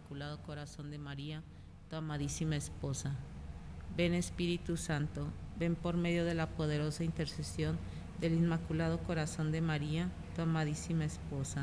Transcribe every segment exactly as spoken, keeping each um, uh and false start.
Inmaculado Corazón de María, tu amadísima esposa. Ven Espíritu Santo, ven por medio de la poderosa intercesión del Inmaculado Corazón de María, tu amadísima esposa.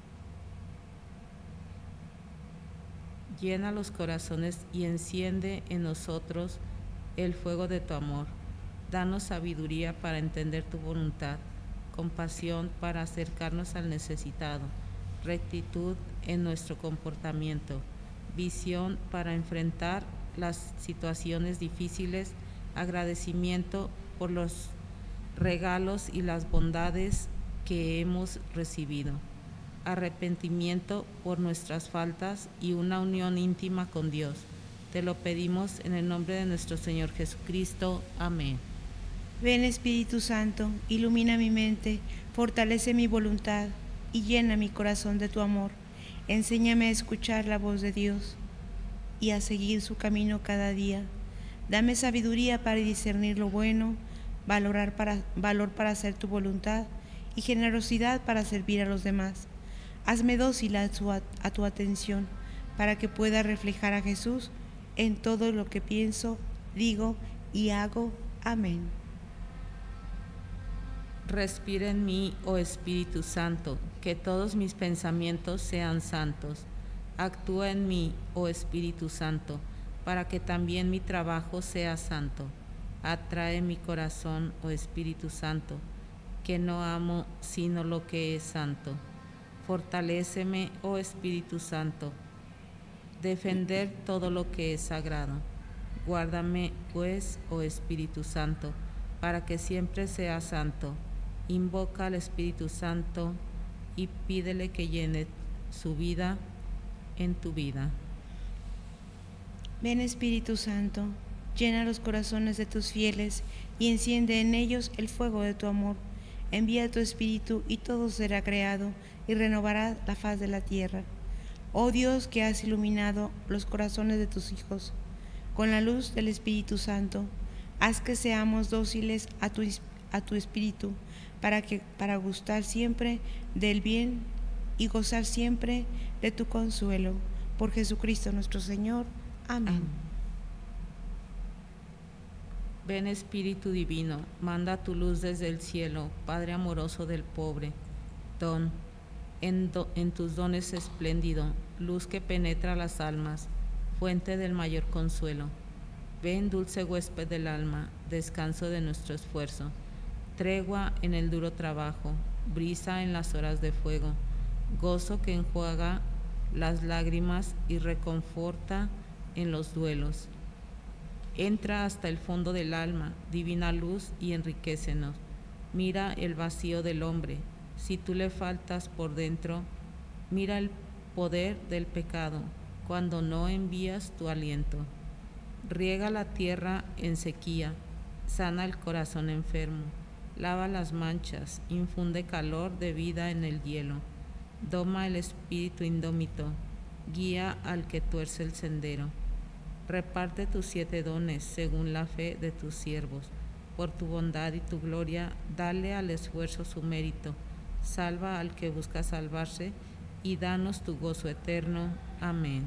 Llena los corazones y enciende en nosotros el fuego de tu amor. Danos sabiduría para entender tu voluntad, compasión para acercarnos al necesitado, rectitud en nuestro comportamiento, visión para enfrentar las situaciones difíciles, agradecimiento por los regalos y las bondades que hemos recibido, arrepentimiento por nuestras faltas y una unión íntima con Dios. Te lo pedimos en el nombre de nuestro Señor Jesucristo. Amén. Ven Espíritu Santo, ilumina mi mente, fortalece mi voluntad y llena mi corazón de tu amor. Enséñame a escuchar la voz de Dios y a seguir su camino cada día. Dame sabiduría para discernir lo bueno, valorar para, valor para hacer tu voluntad y generosidad para servir a los demás. Hazme dócil a tu, a tu atención para que pueda reflejar a Jesús en todo lo que pienso, digo y hago. Amén. Respira en mí, oh Espíritu Santo, que todos mis pensamientos sean santos. Actúa en mí, oh Espíritu Santo, para que también mi trabajo sea santo. Atrae mi corazón, oh Espíritu Santo, que no amo sino lo que es santo. Fortaléceme, oh Espíritu Santo, defender todo lo que es sagrado. Guárdame, pues, oh Espíritu Santo, para que siempre sea santo. Invoca al Espíritu Santo y pídele que llene su vida en tu vida. Ven Espíritu Santo, llena los corazones de tus fieles y enciende en ellos el fuego de tu amor. Envía tu Espíritu y todo será creado y renovará la faz de la tierra. Oh Dios, que has iluminado los corazones de tus hijos con la luz del Espíritu Santo, haz que seamos dóciles a tu, a tu Espíritu para, que, para gustar siempre del bien y gozar siempre de tu consuelo. Por Jesucristo nuestro Señor. Amén. Amén. Ven Espíritu Divino, manda tu luz desde el cielo, Padre amoroso del pobre. Don, en, do, en tus dones espléndido, luz que penetra las almas, fuente del mayor consuelo. Ven, dulce huésped del alma, descanso de nuestro esfuerzo, tregua en el duro trabajo, brisa en las horas de fuego, gozo que enjuaga las lágrimas y reconforta en los duelos. Entra hasta el fondo del alma, divina luz, y enriquécenos. Mira el vacío del hombre. Si tú le faltas por dentro, mira el poder del pecado cuando no envías tu aliento. Riega la tierra en sequía, sana el corazón enfermo, lava las manchas, infunde calor de vida en el hielo, doma el espíritu indómito, guía al que tuerce el sendero. Reparte tus siete dones según la fe de tus siervos. Por tu bondad y tu gloria, dale al esfuerzo su mérito. Salva al que busca salvarse y danos tu gozo eterno. Amén.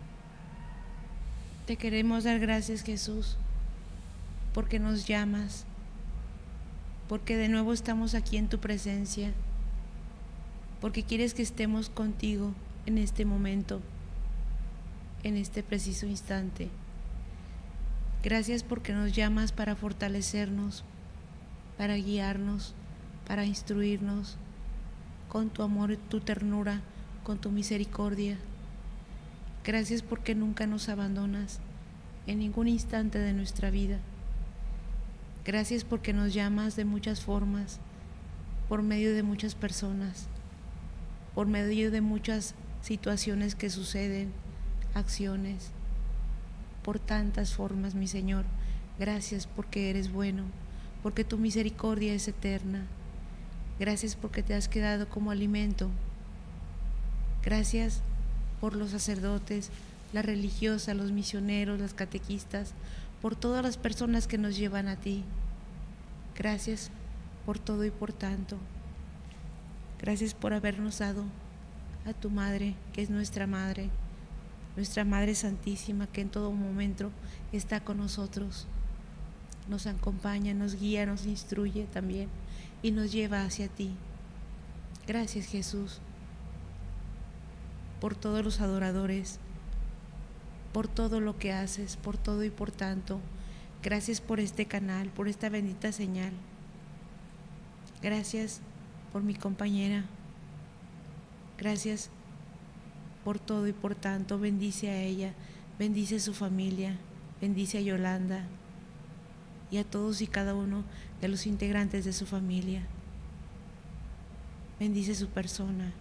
Te queremos dar gracias, Jesús, porque nos llamas, porque de nuevo estamos aquí en tu presencia, porque quieres que estemos contigo en este momento, en este preciso instante. Gracias porque nos llamas para fortalecernos, para guiarnos, para instruirnos con tu amor y tu ternura, con tu misericordia. Gracias porque nunca nos abandonas en ningún instante de nuestra vida. Gracias porque nos llamas de muchas formas, por medio de muchas personas, por medio de muchas situaciones que suceden, acciones, por tantas formas, mi Señor. Gracias porque eres bueno, porque tu misericordia es eterna. Gracias porque te has quedado como alimento. Gracias por los sacerdotes, las religiosas, los misioneros, las catequistas, por todas las personas que nos llevan a ti. Gracias por todo y por tanto. Gracias por habernos dado a tu madre, que es nuestra madre, nuestra Madre Santísima, que en todo momento está con nosotros, nos acompaña, nos guía, nos instruye también y nos lleva hacia ti. Gracias, Jesús, por todos los adoradores, por todo lo que haces, por todo y por tanto. Gracias por este canal, por esta bendita señal. Gracias por mi compañera. Gracias por todo y por tanto. Bendice a ella, bendice a su familia, bendice a Yolanda y a todos y cada uno de los integrantes de su familia. Bendice su persona.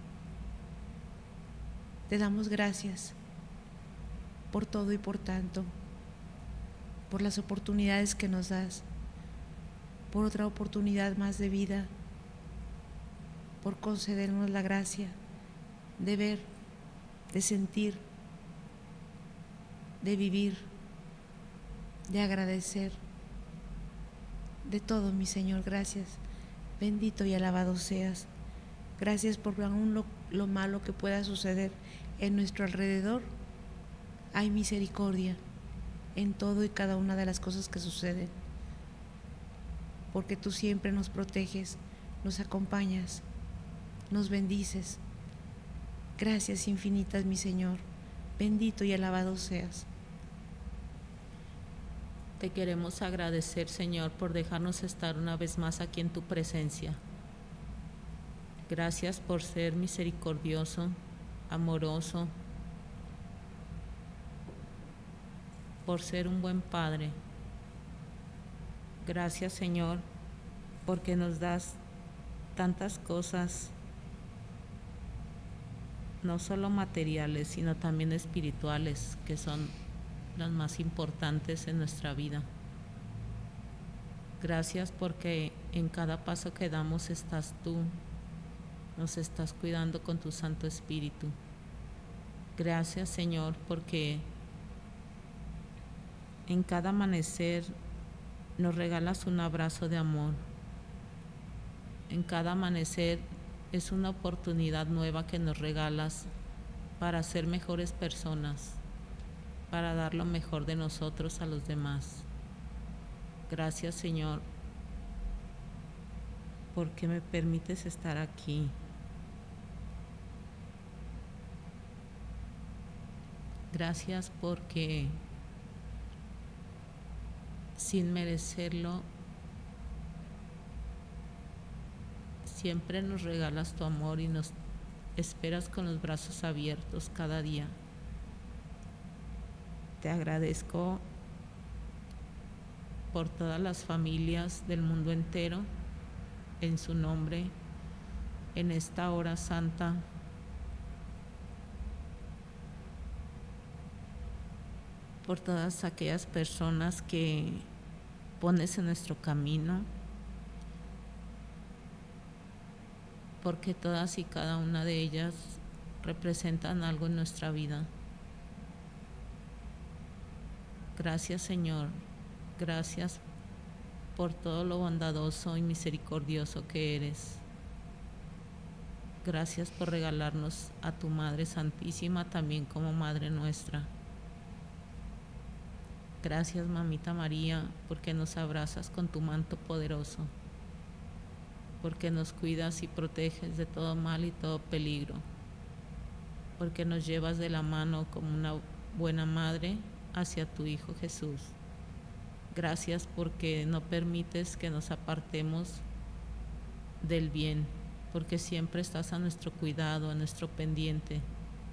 Te damos gracias por todo y por tanto, por las oportunidades que nos das, por otra oportunidad más de vida, por concedernos la gracia de ver, de sentir, de vivir, de agradecer, de todo, mi Señor. Gracias, bendito y alabado seas. Gracias por aún lo, lo malo que pueda suceder en nuestro alrededor. Hay misericordia en todo y cada una de las cosas que suceden, porque tú siempre nos proteges, nos acompañas, nos bendices. Gracias infinitas, mi Señor, bendito y alabado seas. Te queremos agradecer, Señor, por dejarnos estar una vez más aquí en tu presencia. Gracias por ser misericordioso, amoroso, por ser un buen Padre. Gracias, Señor, porque nos das tantas cosas, no solo materiales, sino también espirituales, que son las más importantes en nuestra vida. Gracias porque en cada paso que damos estás tú, nos estás cuidando con tu Santo Espíritu. Gracias, Señor, porque en cada amanecer nos regalas un abrazo de amor. En cada amanecer es una oportunidad nueva que nos regalas para ser mejores personas, para dar lo mejor de nosotros a los demás. Gracias, Señor, porque me permites estar aquí. Gracias porque sin merecerlo, siempre nos regalas tu amor y nos esperas con los brazos abiertos cada día. Te agradezco por todas las familias del mundo entero, en su nombre, en esta hora santa. Por todas aquellas personas que pones en nuestro camino, porque todas y cada una de ellas representan algo en nuestra vida. Gracias, Señor, gracias por todo lo bondadoso y misericordioso que eres. Gracias por regalarnos a tu Madre Santísima también como Madre nuestra. Gracias, Mamita María, porque nos abrazas con tu manto poderoso, porque nos cuidas y proteges de todo mal y todo peligro, porque nos llevas de la mano como una buena madre hacia tu Hijo Jesús. Gracias porque no permites que nos apartemos del bien, porque siempre estás a nuestro cuidado, a nuestro pendiente.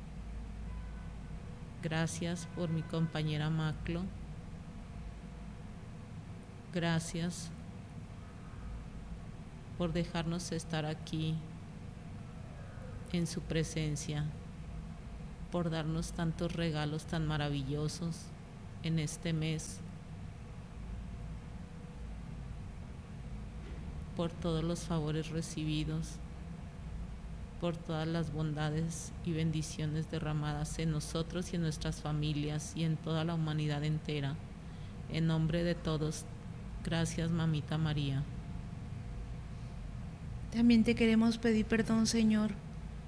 Gracias por mi compañera Maclo. Gracias por dejarnos estar aquí en su presencia, por darnos tantos regalos tan maravillosos en este mes, por todos los favores recibidos, por todas las bondades y bendiciones derramadas en nosotros y en nuestras familias y en toda la humanidad entera. En nombre de todos, gracias, Mamita María. También te queremos pedir perdón, Señor,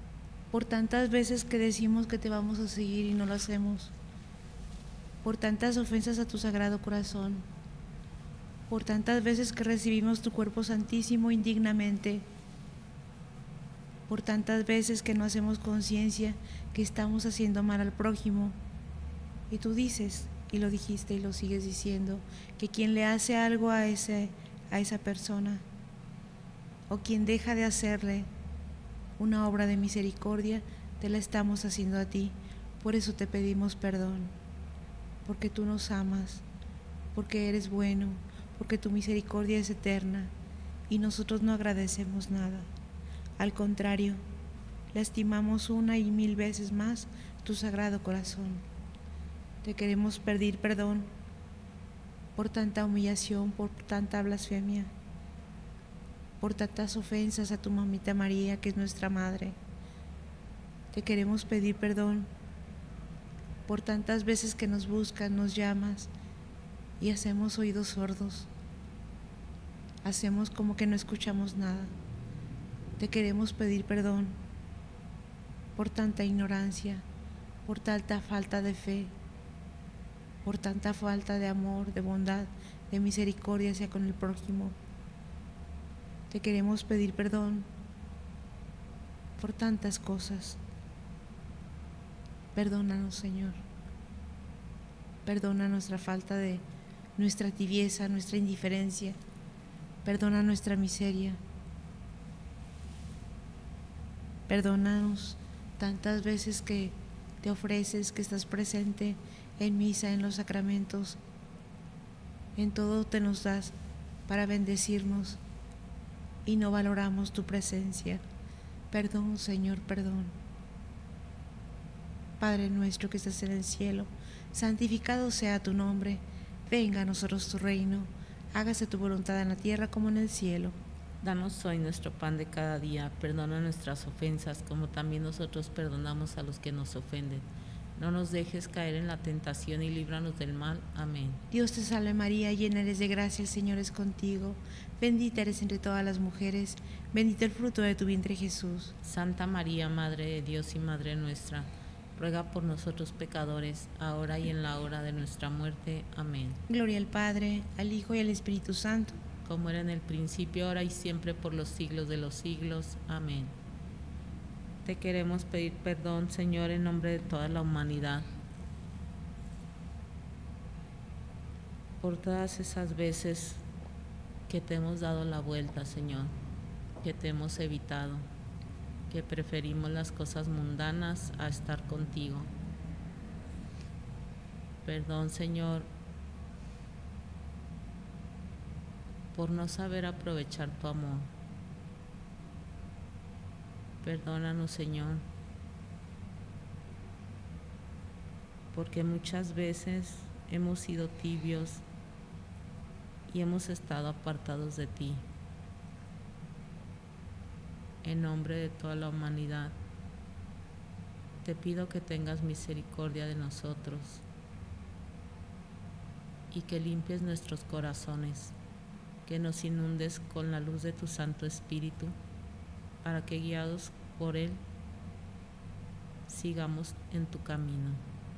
por tantas veces que decimos que te vamos a seguir y no lo hacemos, por tantas ofensas a tu sagrado corazón, por tantas veces que recibimos tu cuerpo santísimo indignamente, por tantas veces que no hacemos conciencia que estamos haciendo mal al prójimo. Y tú dices, y lo dijiste y lo sigues diciendo, que quien le hace algo a, ese, a esa persona, o quien deja de hacerle una obra de misericordia, te la estamos haciendo a ti. Por eso te pedimos perdón, porque tú nos amas, porque eres bueno, porque tu misericordia es eterna y nosotros no agradecemos nada. Al contrario, lastimamos una y mil veces más tu sagrado corazón. Te queremos pedir perdón por tanta humillación, por tanta blasfemia, por tantas ofensas a tu mamita María, que es nuestra madre. Te queremos pedir perdón por tantas veces que nos buscas, nos llamas y hacemos oídos sordos. Hacemos como que no escuchamos nada. Te queremos pedir perdón por tanta ignorancia, por tanta falta de fe, por tanta falta de amor, de bondad, de misericordia hacia con el prójimo. Te queremos pedir perdón por tantas cosas. Perdónanos, Señor. Perdona nuestra falta de, nuestra tibieza, nuestra indiferencia. Perdona nuestra miseria. Perdónanos tantas veces que te ofreces, que estás presente en misa, en los sacramentos. En todo te nos das para bendecirnos y no valoramos tu presencia. Perdón, Señor, perdón. Padre nuestro que estás en el cielo, santificado sea tu nombre. Venga a nosotros tu reino. Hágase tu voluntad en la tierra como en el cielo. Danos hoy nuestro pan de cada día. Perdona nuestras ofensas, como también nosotros perdonamos a los que nos ofenden. No nos dejes caer en la tentación y líbranos del mal. Amén. Dios te salve María, llena eres de gracia, el Señor es contigo. Bendita eres entre todas las mujeres, bendito el fruto de tu vientre Jesús. Santa María, Madre de Dios y Madre nuestra, ruega por nosotros pecadores, ahora y en la hora de nuestra muerte. Amén. Gloria al Padre, al Hijo y al Espíritu Santo, como era en el principio, ahora y siempre, por los siglos de los siglos. Amén. Te queremos pedir perdón, Señor, en nombre de toda la humanidad, por todas esas veces que te hemos dado la vuelta, Señor, que te hemos evitado, que preferimos las cosas mundanas a estar contigo. Perdón, Señor, por no saber aprovechar tu amor. Perdónanos, Señor, porque muchas veces hemos sido tibios y hemos estado apartados de ti. En nombre de toda la humanidad, te pido que tengas misericordia de nosotros y que limpies nuestros corazones, que nos inundes con la luz de tu Santo Espíritu, para que, guiados por Él, sigamos en tu camino.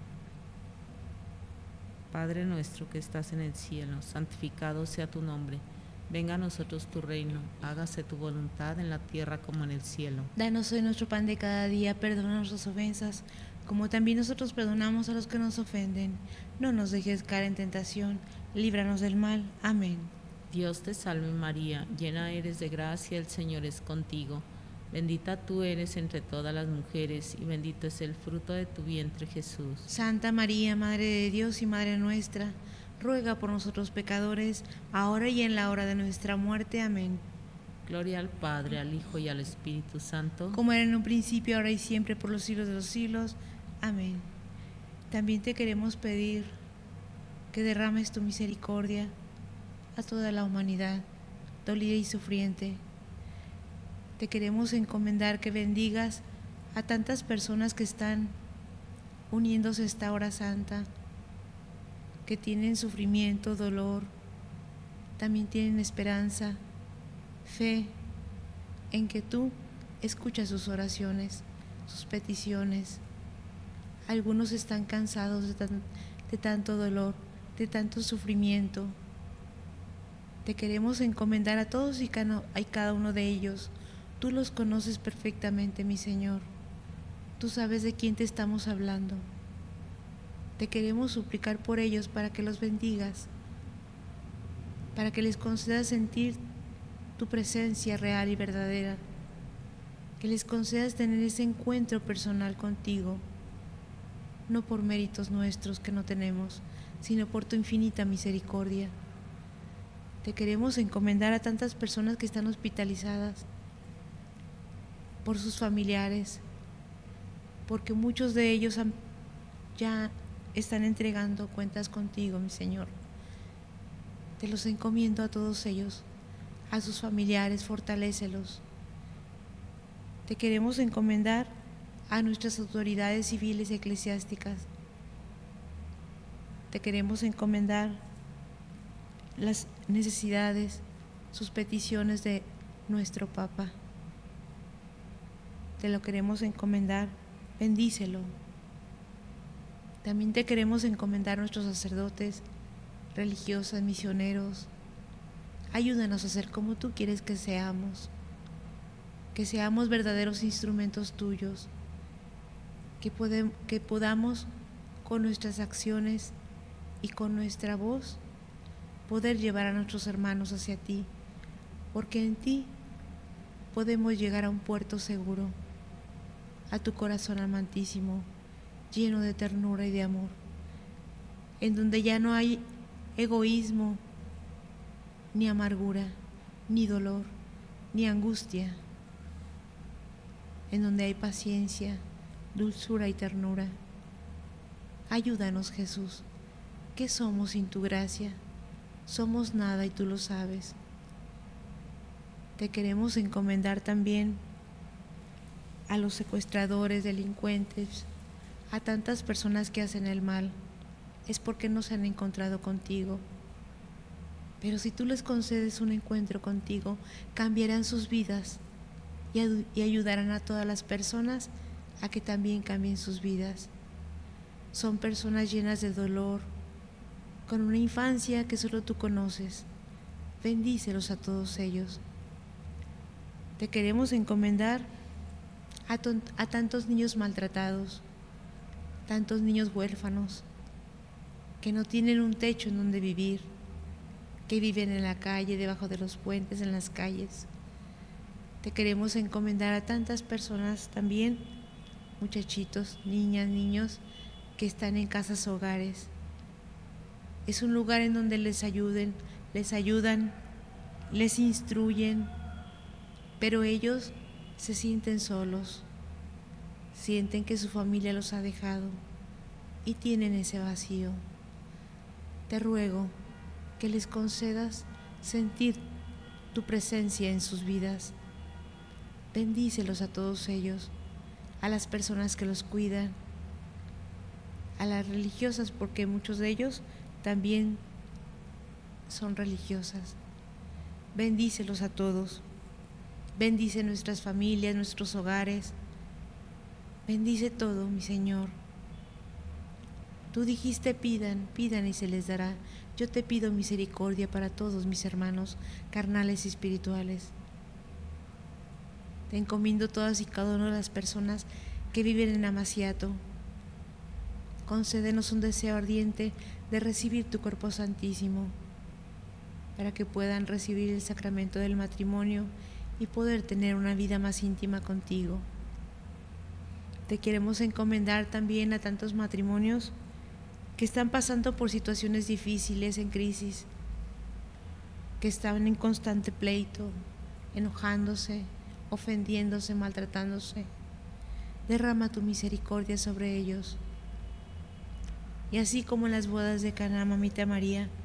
Padre nuestro que estás en el cielo, santificado sea tu nombre. Venga a nosotros tu reino, hágase tu voluntad en la tierra como en el cielo. Danos hoy nuestro pan de cada día, perdona nuestras ofensas, como también nosotros perdonamos a los que nos ofenden. No nos dejes caer en tentación, líbranos del mal. Amén. Dios te salve María, llena eres de gracia, el Señor es contigo. Bendita tú eres entre todas las mujeres y bendito es el fruto de tu vientre Jesús. Santa María, Madre de Dios y Madre nuestra, ruega por nosotros pecadores, ahora y en la hora de nuestra muerte. Amén. Gloria al Padre, al Hijo y al Espíritu Santo, como era en un principio, ahora y siempre, por los siglos de los siglos. Amén. También te queremos pedir que derrames tu misericordia a toda la humanidad, dolida y sufriente. Te queremos encomendar que bendigas a tantas personas que están uniéndose a esta hora santa, que tienen sufrimiento, dolor, también tienen esperanza, fe en que tú escuchas sus oraciones, sus peticiones. Algunos están cansados de, tan, de tanto dolor, de tanto sufrimiento. Te queremos encomendar a todos y cada uno de ellos. Tú los conoces perfectamente, mi Señor. Tú sabes de quién te estamos hablando. Te queremos suplicar por ellos para que los bendigas, para que les concedas sentir tu presencia real y verdadera, que les concedas tener ese encuentro personal contigo, no por méritos nuestros que no tenemos, sino por tu infinita misericordia. Te queremos encomendar a tantas personas que están hospitalizadas, por sus familiares, porque muchos de ellos han, ya están entregando cuentas contigo, mi Señor. Te los encomiendo a todos ellos, a sus familiares, fortalécelos. Te queremos encomendar a nuestras autoridades civiles y eclesiásticas. Te queremos encomendar las necesidades, sus peticiones de nuestro Papa. Te lo queremos encomendar, bendícelo. También te queremos encomendar a nuestros sacerdotes, religiosas, misioneros. Ayúdanos a ser como tú quieres que seamos, que seamos verdaderos instrumentos tuyos, que, podem- que podamos con nuestras acciones y con nuestra voz poder llevar a nuestros hermanos hacia ti, porque en ti podemos llegar a un puerto seguro, a tu corazón amantísimo, lleno de ternura y de amor, en donde ya no hay egoísmo, ni amargura, ni dolor, ni angustia, en donde hay paciencia, dulzura y ternura. Ayúdanos, Jesús. ¿Qué somos sin tu gracia? Somos nada y tú lo sabes. Te queremos encomendar también a los secuestradores, delincuentes, a tantas personas que hacen el mal. Es porque no se han encontrado contigo. Pero si tú les concedes un encuentro contigo, cambiarán sus vidas y, y ayudarán a todas las personas a que también cambien sus vidas. Son personas llenas de dolor, con una infancia que solo tú conoces. Bendícelos a todos ellos. Te queremos encomendar a, a tantos niños maltratados, tantos niños huérfanos, que no tienen un techo en donde vivir, que viven en la calle, debajo de los puentes, en las calles. Te queremos encomendar a tantas personas también, muchachitos, niñas, niños, que están en casas hogares. Es un lugar en donde les ayuden, les ayudan, les instruyen, pero ellos se sienten solos, sienten que su familia los ha dejado y tienen ese vacío. Te ruego que les concedas sentir tu presencia en sus vidas. Bendícelos a todos ellos, a las personas que los cuidan, a las religiosas, porque muchos de ellos también son religiosas. Bendícelos a todos. Bendice nuestras familias, nuestros hogares. Bendice todo, mi Señor. Tú dijiste pidan, pidan y se les dará. Yo te pido misericordia para todos mis hermanos carnales y espirituales. Te encomiendo todas y cada una de las personas que viven en Amaciato. Concédenos un deseo ardiente de recibir tu cuerpo santísimo, para que puedan recibir el sacramento del matrimonio y poder tener una vida más íntima contigo. Te queremos encomendar también a tantos matrimonios que están pasando por situaciones difíciles, en crisis, que están en constante pleito, enojándose, ofendiéndose, maltratándose. Derrama tu misericordia sobre ellos. Y así como en las bodas de Caná, mamita María,